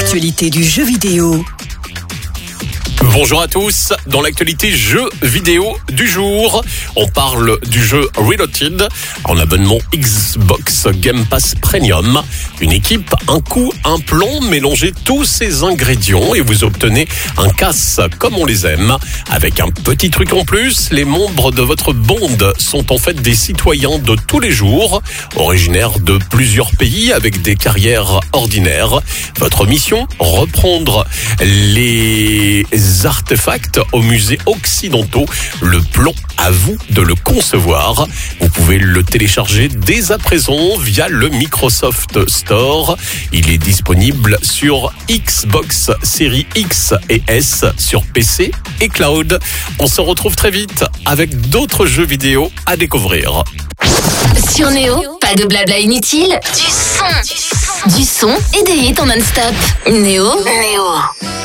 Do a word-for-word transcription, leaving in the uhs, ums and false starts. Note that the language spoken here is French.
L'actualité du jeu vidéo. Bonjour à tous, dans l'actualité jeux vidéo du jour, on parle du jeu Reloaded en abonnement Xbox Game Pass Premium. Une équipe, un coup, un plan, mélangez tous ces ingrédients et vous obtenez un casse comme on les aime. Avec un petit truc en plus, les membres de votre bande sont en fait des citoyens de tous les jours, originaires de plusieurs pays avec des carrières ordinaires. Votre mission, reprendre les artefacts aux musées occidentaux. Le plan, à vous de le concevoir. Vous pouvez le télécharger dès à présent via le Microsoft Store. Il est disponible sur Xbox Series X et S, sur P C et Cloud. On se retrouve très vite avec d'autres jeux vidéo à découvrir. Sur Néo, pas de blabla inutile, du son, du son et des hits en non-stop. Néo, Néo.